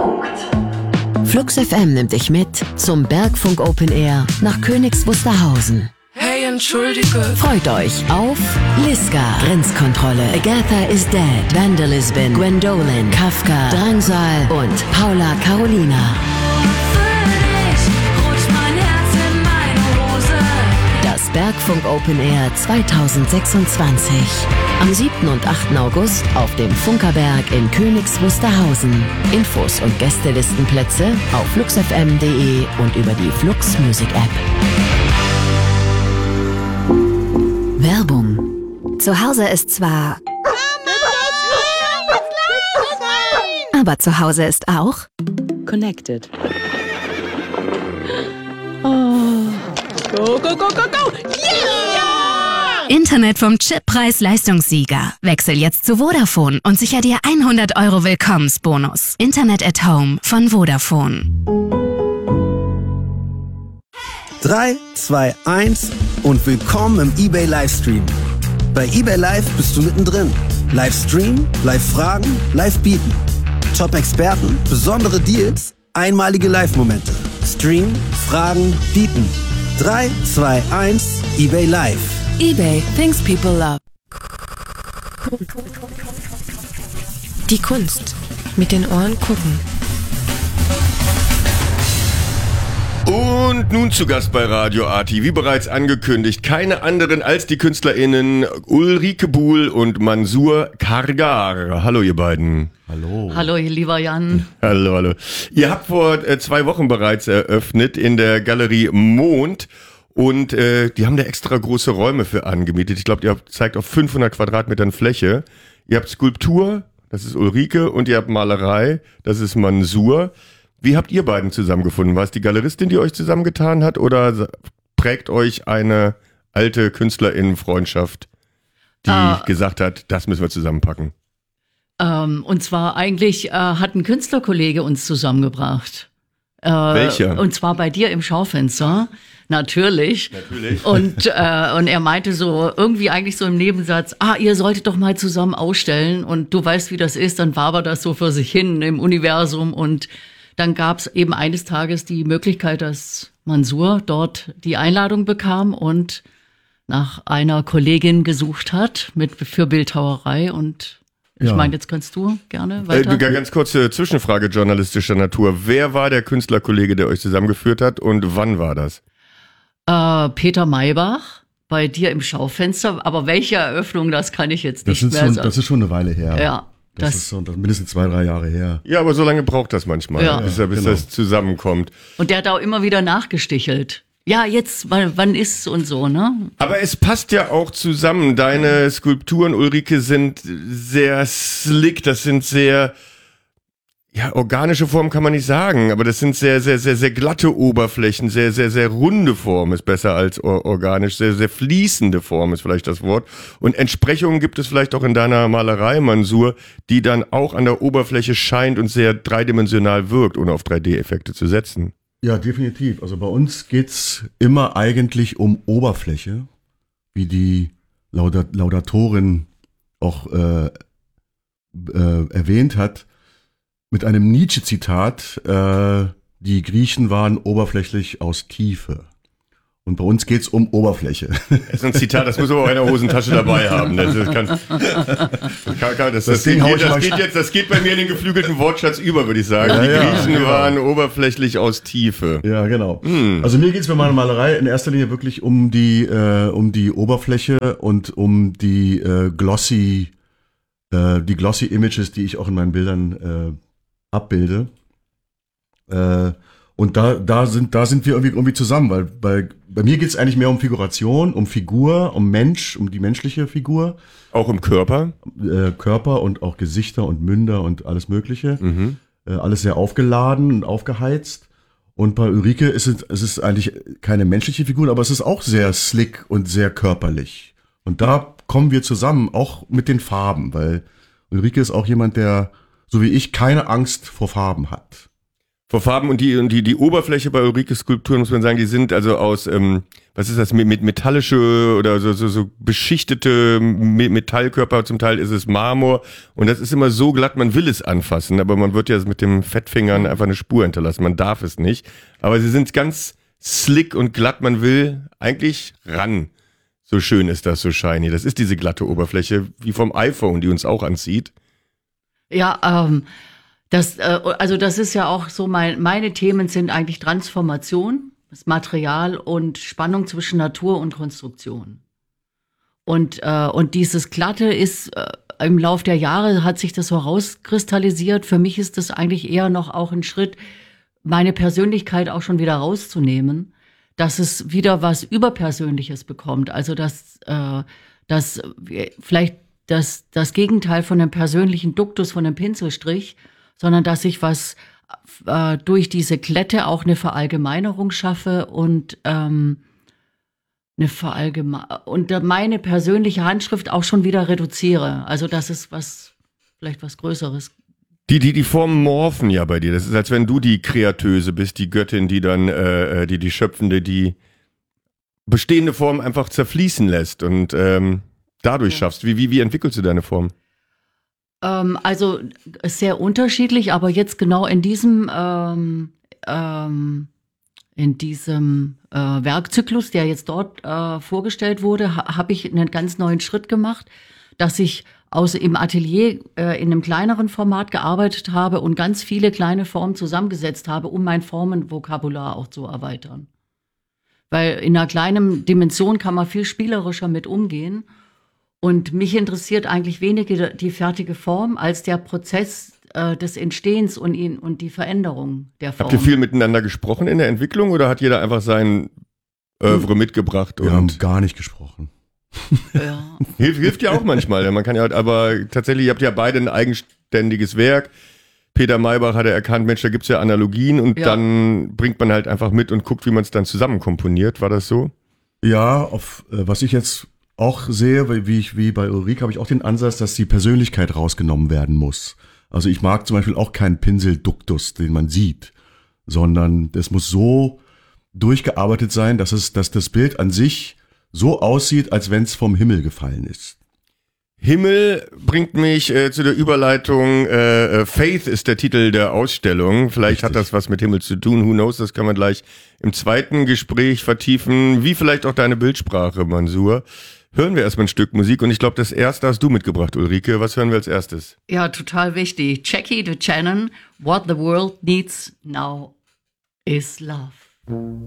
Flux FM nimmt dich mit zum Bergfunk Open Air nach Königs Wusterhausen. Hey, entschuldige. Freut euch auf Liska, Grenzkontrolle, Agatha is Dead, Vandalism, Gwendolyn, Kafka, Drangsal und Paula Carolina. Das Bergfunk Open Air 2026. Am 7. und 8. August auf dem Funkerberg in Königs Wusterhausen. Infos und Gästelistenplätze auf fluxfm.de und über die Flux Music App. Werbung. Zu Hause ist zwar... aber zu Hause ist auch... Connected. Oh. Go, go, go, go, go! Yeah! Internet vom Chippreis-Leistungssieger. Wechsel jetzt zu Vodafone und sicher dir 100 € Willkommensbonus. Internet at Home von Vodafone. 3, 2, 1 und willkommen im eBay Livestream. Bei eBay Live bist du mittendrin. Livestream, Live-Fragen, Live-Bieten. Top-Experten, besondere Deals, einmalige Live-Momente. Stream, Fragen, Bieten. 3, 2, 1, eBay Live. eBay, things people love. Die Kunst. Mit den Ohren gucken. Und nun zu Gast bei Radio Arti, wie bereits angekündigt, keine anderen als die KünstlerInnen Ulrike Buhl und Mansour Kargar. Hallo ihr beiden. Hallo. Hallo, lieber Jan. Hallo, hallo. Ihr habt vor 2 Wochen bereits eröffnet in der Galerie Mond und die haben da extra große Räume für angemietet. Ich glaube, ihr zeigt auf 500 Quadratmetern Fläche. Ihr habt Skulptur, das ist Ulrike, und ihr habt Malerei, das ist Mansour. Wie habt ihr beiden zusammengefunden? War es die Galeristin, die euch zusammengetan hat, oder prägt euch eine alte KünstlerInnen-Freundschaft, die gesagt hat, das müssen wir zusammenpacken? Und zwar eigentlich hat ein Künstlerkollege uns zusammengebracht. Welcher? Und zwar bei dir im Schaufenster. Natürlich. Und er meinte so, irgendwie eigentlich so im Nebensatz, ihr solltet doch mal zusammen ausstellen und du weißt, wie das ist, dann wabert das so für sich hin im Universum und dann gab es eben eines Tages die Möglichkeit, dass Mansour dort die Einladung bekam und nach einer Kollegin gesucht hat für Bildhauerei. Und ich meine, jetzt kannst du gerne weiter. Ganz kurze Zwischenfrage journalistischer Natur. Wer war der Künstlerkollege, der euch zusammengeführt hat und wann war das? Peter Maybach bei dir im Schaufenster. Aber welche Eröffnung, das kann ich jetzt nicht mehr sagen. Das ist schon eine Weile her. Ja. Das ist so mindestens 2, 3 Jahre her. Ja, aber so lange braucht das manchmal, bis das zusammenkommt. Und der hat auch immer wieder nachgestichelt. Ja, jetzt, wann ist's und so, ne? Aber es passt ja auch zusammen. Deine Skulpturen, Ulrike, sind sehr slick, das sind sehr, organische Formen kann man nicht sagen, aber das sind sehr, sehr, sehr, sehr glatte Oberflächen, sehr, sehr, sehr runde Form ist besser als organisch, sehr, sehr fließende Form ist vielleicht das Wort. Und Entsprechungen gibt es vielleicht auch in deiner Malerei, Mansour, die dann auch an der Oberfläche scheint und sehr dreidimensional wirkt, ohne auf 3D-Effekte zu setzen. Ja, definitiv. Also bei uns geht's immer eigentlich um Oberfläche, wie die Laudatorin auch erwähnt hat. Mit einem Nietzsche-Zitat, die Griechen waren oberflächlich aus Tiefe. Und bei uns geht's um Oberfläche. Das ist ein Zitat, das muss man auch in der Hosentasche dabei haben. Das geht bei mir in den geflügelten Wortschatz über, würde ich sagen. Die Griechen waren oberflächlich aus Tiefe. Ja, genau. Also mir geht's bei meiner Malerei in erster Linie wirklich um die Oberfläche und um die glossy Images, die ich auch in meinen Bildern abbilde. Und da sind wir irgendwie zusammen, weil bei mir geht's eigentlich mehr um Figuration, um Figur, um Mensch, um die menschliche Figur. Auch im Körper? Körper und auch Gesichter und Münder und alles Mögliche. Alles sehr aufgeladen und aufgeheizt. Und bei Ulrike ist es eigentlich keine menschliche Figur, aber es ist auch sehr slick und sehr körperlich. Und da kommen wir zusammen, auch mit den Farben, weil Ulrike ist auch jemand, der, so wie ich, keine Angst vor Farben hat. Vor Farben und die Oberfläche bei Ulrikes Skulpturen, muss man sagen, die sind also aus, was ist das, mit metallische oder so beschichtete Metallkörper, zum Teil ist es Marmor und das ist immer so glatt, man will es anfassen, aber man wird ja mit den Fettfingern einfach eine Spur hinterlassen, man darf es nicht. Aber sie sind ganz slick und glatt, man will eigentlich ran. So schön ist das, so shiny. Das ist diese glatte Oberfläche, wie vom iPhone, die uns auch anzieht. Ja, das ist ja auch so, meine Themen sind eigentlich Transformation, das Material und Spannung zwischen Natur und Konstruktion. Und dieses Glatte ist, im Lauf der Jahre hat sich das so rauskristallisiert. Für mich ist das eigentlich eher noch auch ein Schritt, meine Persönlichkeit auch schon wieder rauszunehmen, dass es wieder was Überpersönliches bekommt. Also, dass vielleicht das Gegenteil von dem persönlichen Duktus, von dem Pinselstrich, sondern dass ich was durch diese Glätte auch eine Verallgemeinerung schaffe und meine persönliche Handschrift auch schon wieder reduziere. Also das ist vielleicht was Größeres. Die Formen morphen ja bei dir. Das ist, als wenn du die Kreatöse bist, die Göttin, die dann die Schöpfende, die bestehende Form einfach zerfließen lässt und dadurch schaffst. Wie entwickelst du deine Form? Also sehr unterschiedlich, aber jetzt genau in diesem Werkzyklus, der jetzt dort vorgestellt wurde, habe ich einen ganz neuen Schritt gemacht, dass ich im Atelier in einem kleineren Format gearbeitet habe und ganz viele kleine Formen zusammengesetzt habe, um mein Formenvokabular auch zu erweitern. Weil in einer kleinen Dimension kann man viel spielerischer mit umgehen. Und mich interessiert eigentlich weniger die fertige Form als der Prozess des Entstehens und die Veränderung der Form. Habt ihr viel miteinander gesprochen in der Entwicklung oder hat jeder einfach sein Oeuvre mitgebracht? Wir haben gar nicht gesprochen. Ja. Hilft ja auch manchmal. Man kann ja, aber tatsächlich, ihr habt ja beide ein eigenständiges Werk. Peter Maybach hat erkannt, Mensch, da gibt's ja Analogien und dann bringt man halt einfach mit und guckt, wie man es dann zusammen komponiert. War das so? Ja, was ich jetzt auch sehe, wie bei Ulrike, habe ich auch den Ansatz, dass die Persönlichkeit rausgenommen werden muss. Also ich mag zum Beispiel auch keinen Pinselduktus, den man sieht, sondern das muss so durchgearbeitet sein, dass das Bild an sich so aussieht, als wenn es vom Himmel gefallen ist. Himmel bringt mich zu der Überleitung, Faith ist der Titel der Ausstellung. Vielleicht hat das was mit Himmel zu tun, who knows, das kann man gleich im zweiten Gespräch vertiefen, wie vielleicht auch deine Bildsprache, Mansour. Hören wir erstmal ein Stück Musik und ich glaube, das erste hast du mitgebracht, Ulrike. Was hören wir als erstes? Ja, total wichtig. Jackie DeChannon, What the World Needs Now is Love.